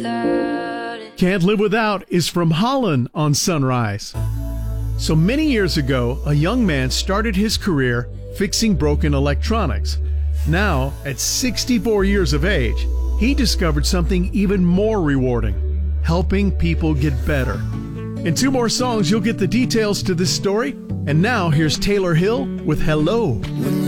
Can't Live Without is from Holland on Sunrise. So many years ago, a young man started his career fixing broken electronics. Now, at 64 years of age, he discovered something even more rewarding: helping people get better. In two more songs, you'll get the details to this story. And now, here's Taylor Hill with Hello. When